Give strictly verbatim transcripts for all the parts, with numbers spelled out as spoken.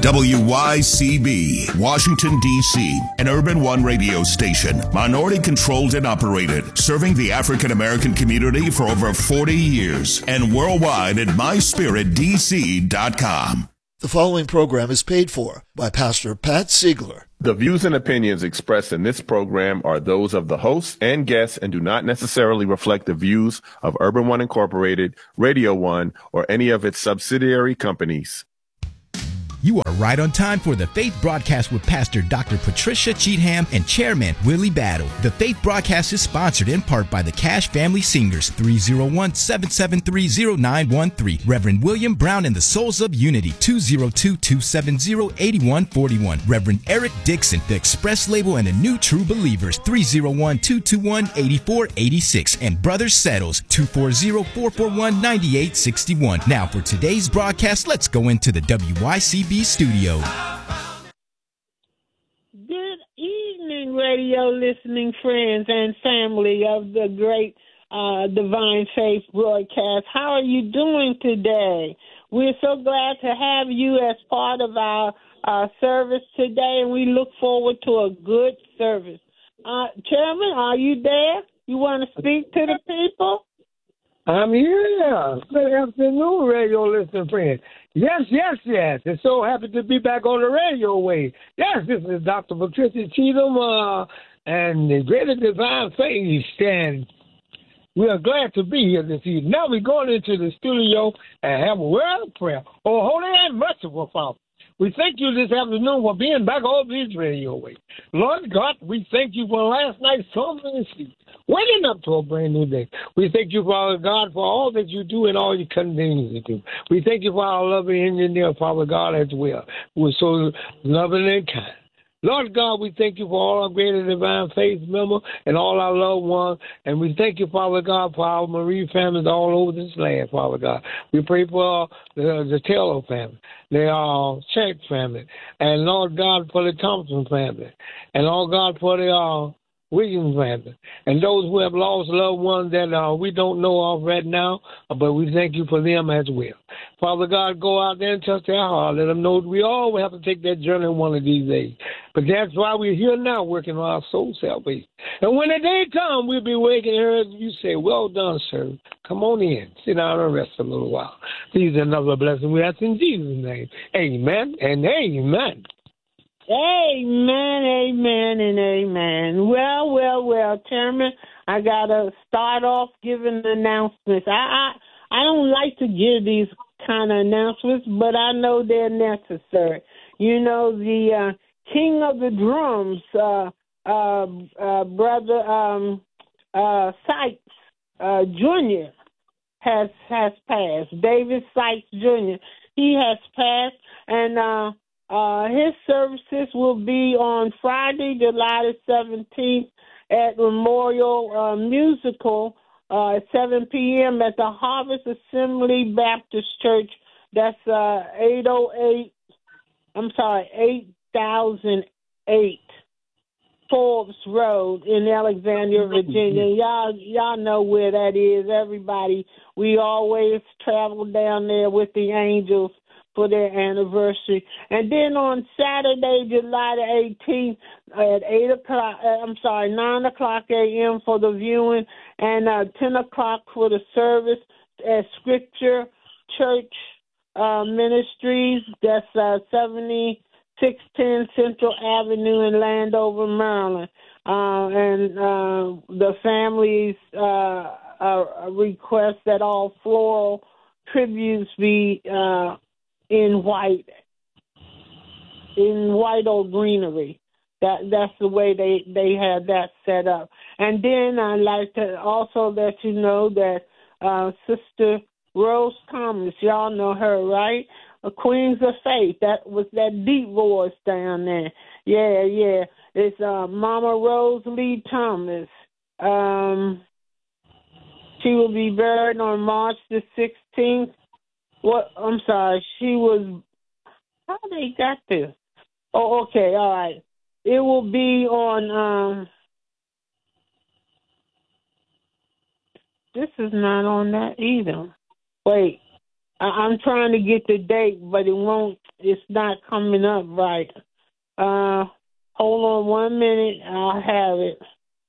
W Y C B, Washington, D C, an Urban One radio station, minority-controlled and operated, serving the African-American community for over forty years, and worldwide at my spirit d c dot com. The following program is paid for by Pastor Pat Siegler. The views and opinions expressed in this program are those of the hosts and guests and do not necessarily reflect the views of Urban One Incorporated, Radio One, or any of its subsidiary companies. You are right on time for the Faith Broadcast with Pastor Doctor Patricia Cheatham and Chairman Willie Battle. The Faith Broadcast is sponsored in part by the Cash Family Singers, three oh one, seven seven three, oh nine one three. Reverend William Brown and the Souls of Unity, two oh two, two seven oh, eight one four one. Reverend Eric Dixon, the Express Label and the New True Believers, three oh one, two two one, eight four eight six. And Brothers Settles, two four zero, four four one, nine eight six one. Now for today's broadcast, let's go into the W Y C B studio. Good evening, radio listening friends and family of the great uh, Divine Faith broadcast. How are you doing today? We're so glad to have you as part of our uh, service today, and we look forward to a good service. Uh, Chairman, are you there? You want to speak to the people? I'm here. Good afternoon, radio listening friends. Yes, yes, yes. It's so happy to be back on the radio wave. Yes, this is Doctor Patricia Cheatham uh, and the Greater Divine Faith, and we are glad to be here this evening. Now we're going into the studio and have a word of prayer. Oh, holy and merciful Father, we thank you this afternoon for being back on this radio wave. Lord God, we thank you for last night's song and sleep, waking up to a brand new day. We thank you, Father God, for all that you do and all you continue to do. We thank you for our loving engineer, Father God, as well, who is so loving and kind. Lord God, we thank you for all our Greater Divine Faith members and all our loved ones. And we thank you, Father God, for our Marie families all over this land, Father God. We pray for uh, the, the Taylor family, the uh, Shank family, and Lord God, for the Thompson family, and Lord God, for the uh, Williams family, and those who have lost loved ones that uh, we don't know of right now, but we thank you for them as well. Father God, go out there and touch their heart. Let them know that we all will have to take that journey one of these days. But that's why we're here now working on our soul salvation. And when the day comes, we'll be waking here and you say, well done, sir. Come on in. Sit down and rest a little while. These are another blessing we ask in Jesus' name. Amen and amen. Amen, amen, and amen. Well, well, well, Chairman, I got to start off giving announcements. I, I I don't like to give these kind of announcements, but I know they're necessary. You know, the uh, King of the Drums, uh, uh, uh, Brother um, uh, Sykes uh, Junior has has passed. David Sykes Junior He has passed, and uh, Uh, his services will be on Friday, July the seventeenth at Memorial uh, Musical uh, at seven p.m. at the Harvest Assembly Baptist Church. That's uh, eight oh eight, I'm sorry, eight thousand eight Forbes Road in Alexandria, Virginia. Y'all, y'all know where that is, everybody. We always travel down there with the Angels for their anniversary. And then on Saturday, July the eighteenth at eight o'clock, I'm sorry, nine o'clock a.m. for the viewing and uh, ten o'clock for the service at Scripture Church uh, Ministries. That's uh, seventy-six ten Central Avenue in Landover, Maryland. Uh, and uh, the families uh, uh, request that all floral tributes be uh, in white, in white or greenery. That that's the way they, they had that set up. And then I'd like to also let you know that uh, Sister Rose Thomas, y'all know her, right? Uh, Queens of Faith. That was that deep voice down there. Yeah, yeah. It's uh, Mama Rose Lee Thomas. Um, she will be buried on March the sixteenth. What? I'm sorry. She was. How they got this? Oh, okay. All right. It will be on. Um, this is not on that either. Wait. I, I'm trying to get the date, but it won't. It's not coming up right. Uh, hold on one minute. I'll have it.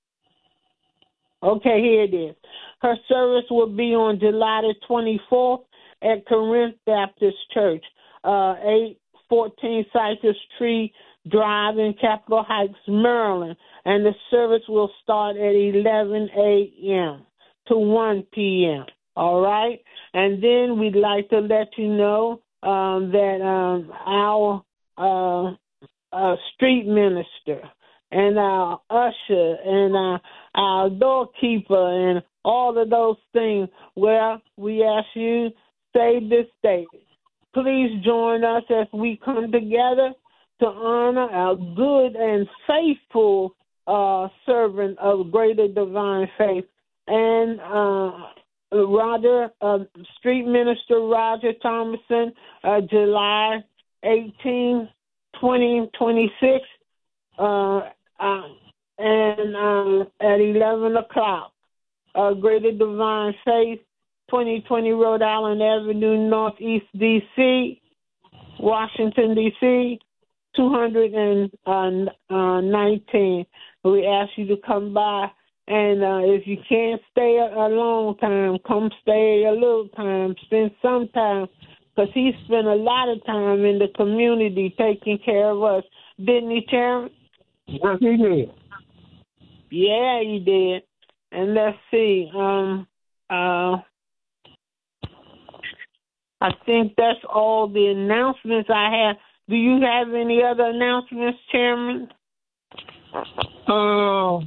Okay, here it is. Her service will be on July the twenty-fourth at Corinth Baptist Church, uh, eight fourteen Cypress Tree Drive in Capitol Heights, Maryland. And the service will start at eleven a.m. to one p.m. All right? And then we'd like to let you know um, that um, our uh, uh, street minister and our usher and our, our doorkeeper and all of those things, well, we ask you, save this date. Please join us as we come together to honor our good and faithful uh, servant of Greater Divine Faith. And uh, Roger, uh, Street Minister Roger Thomason, uh, July eighteenth, twenty twenty-six, uh, uh, and uh, at eleven o'clock. Uh, Greater Divine Faith, twenty twenty Rhode Island Avenue, Northeast D C, Washington, D C, two hundred nineteen. We ask you to come by, and uh, if you can't stay a, a long time, come stay a little time, spend some time, because he spent a lot of time in the community taking care of us. Didn't he, Terrence? Yes, he did. Yeah, he did. And let's see. Um, uh, I think that's all the announcements I have. Do you have any other announcements, Chairman? Uh,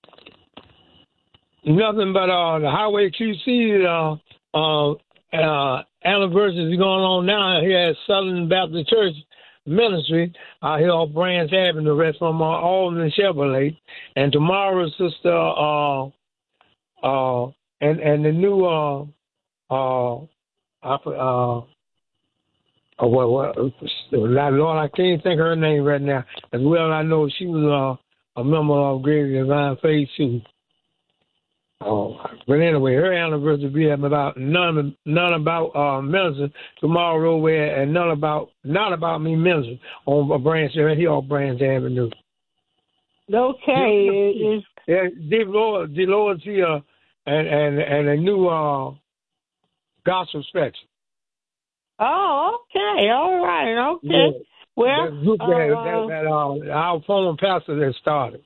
nothing but uh, the Highway Q C uh, uh, uh, anniversary is going on now here at Southern Baptist Church Ministry out here off Branch Avenue, right from uh, Albany Chevrolet. And tomorrow, Sister, uh, uh, and and the new uh, uh, uh, uh, what, what, Lord, I can't think of her name right now. As well, I know she was uh, a member of Greater Divine Faith too. Oh, but anyway, her anniversary will be about none, none about uh, minister tomorrow, where and none about not about me minister on a branch right here on Branch Avenue. Okay, yeah, Dolores, Dolores here, and and and a new uh, gospel special. Oh, okay, all right, okay. Yeah. Well, that group uh, that, that, that uh, our former pastor that started.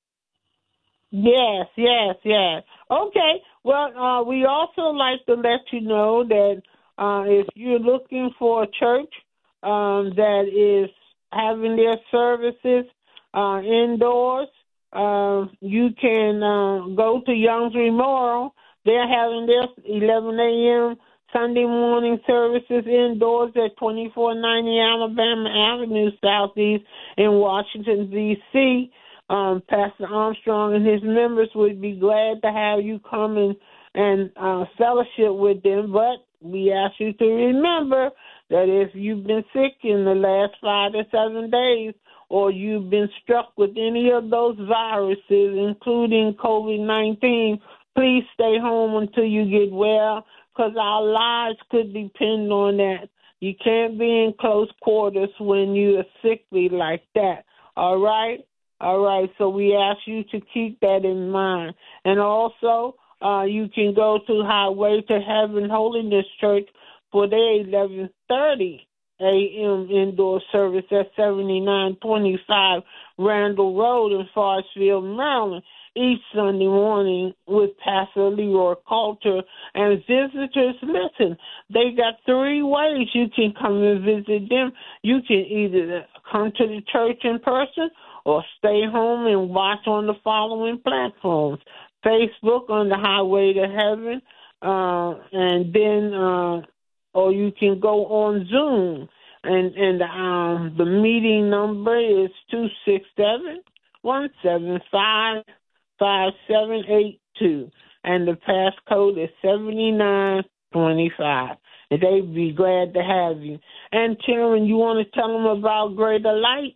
Yes, yes, yes. Okay. Well, uh, we also like to let you know that uh, if you're looking for a church um, that is having their services uh, indoors, uh, you can uh, go to Young's Memorial. They're having their eleven a.m. Sunday morning services indoors at twenty-four ninety Alabama Avenue Southeast in Washington, D C Um, Pastor Armstrong and his members would be glad to have you come and, and uh, fellowship with them. But we ask you to remember that if you've been sick in the last five to seven days or you've been struck with any of those viruses, including COVID nineteen, please stay home until you get well, because our lives could depend on that. You can't be in close quarters when you are sickly like that, all right? All right, so we ask you to keep that in mind. And also, uh, you can go to Highway to Heaven Holiness Church for their eleven thirty a.m. indoor service at seventy-nine twenty-five Randall Road in Forestville, Maryland, each Sunday morning with Pastor Leroy Coulter. And visitors, listen, they got three ways you can come and visit them. You can either come to the church in person or stay home and watch on the following platforms: Facebook on the Highway to Heaven, uh, and then, uh, or you can go on Zoom, and and um, the meeting number is two six seven, one seven five, five seven eight two, and the passcode is seventy-nine twenty-five. And they'd be glad to have you. And Chairman, you want to tell them about Greater Light?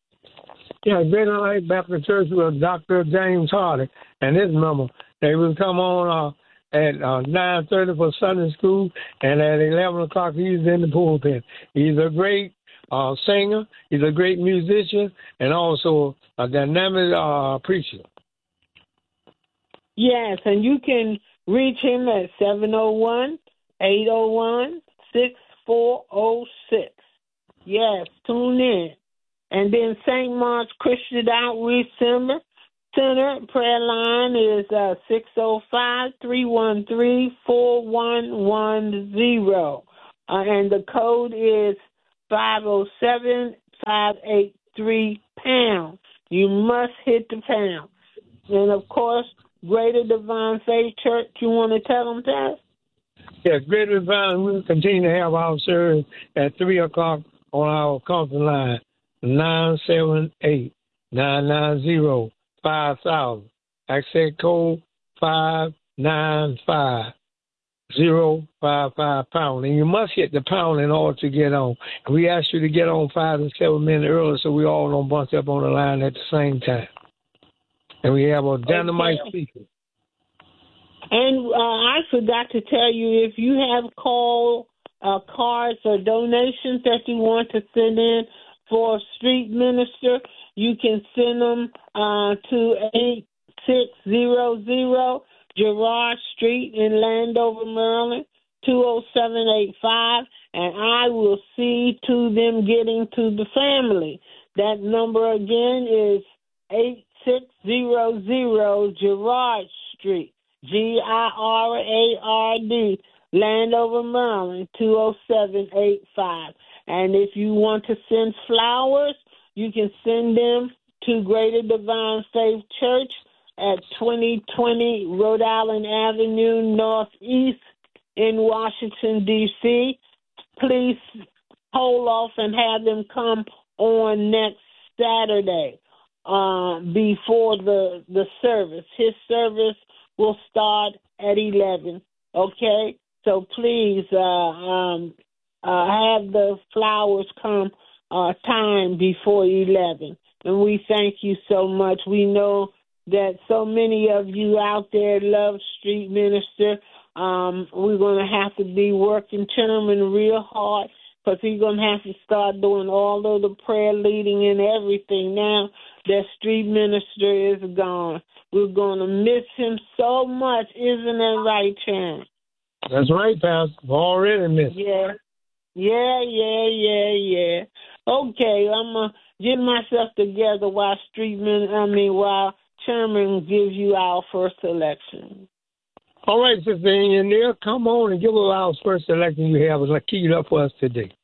Yeah, Greater Light Baptist Church with Doctor James Hardy and his member. They will come on uh, at uh, nine thirty for Sunday school, and at eleven o'clock he's in the pulpit. He's a great uh, singer, he's a great musician, and also a dynamic uh, preacher. Yes, and you can reach him at seven oh one, eight oh one, six four oh six. Yes, tune in. And then Saint Mark's Christian Outreach Center, Center prayer line is uh, six oh five, three one three, four one one zero. Uh, and the code is five oh seven, five eight three pound. You must hit the pound. And, of course, Greater Divine Faith Church, you want to tell them that? Yes, Greater Divine, we'll continue to have our service at three o'clock on our conference line, nine seven eight, nine nine zero, five thousand. Access code five nine five zero five five pound. And you must hit the pound in order to get on. And we ask you to get on five to seven minutes early so we all don't bunch up on the line at the same time. And we have a dynamite speaker. And uh, I forgot to tell you, if you have call uh, cards or donations that you want to send in for a street minister, you can send them uh, to eight six zero zero Girard Street in Landover, Maryland, two oh seven eight five, and I will see to them getting to the family. That number again is eight six zero zero Girard Street, G I R A R D, Landover, Maryland, two oh seven eight five. And if you want to send flowers, you can send them to Greater Divine Faith Church at twenty twenty Rhode Island Avenue Northeast in Washington, D C Please hold off and have them come on next Saturday uh, before the, the service. His service will start at eleven, okay? So please uh, um, uh, have the flowers come uh, time before eleven. And we thank you so much. We know that so many of you out there love Street Minister. Um, we're going to have to be working Chairman real hard because he's going to have to start doing all of the prayer leading and everything now that Street Minister is gone. We're going to miss him so much. Isn't that right, Chairman? That's right, Pastor. I've already missed him. Yeah. Yeah, yeah, yeah, yeah. Okay, I'm going to get myself together while Street Minister, I mean, while Chairman gives you our first selection. All right, Sister Engineer, come on and give us our first selection you have keyed up for us today.